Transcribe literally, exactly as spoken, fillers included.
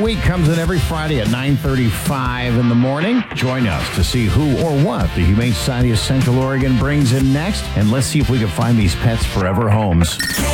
Week comes in every Friday at nine thirty-five in the morning. Join us to see who or what the Humane Society of Central Oregon brings in next. And let's see if we can find these pets forever homes.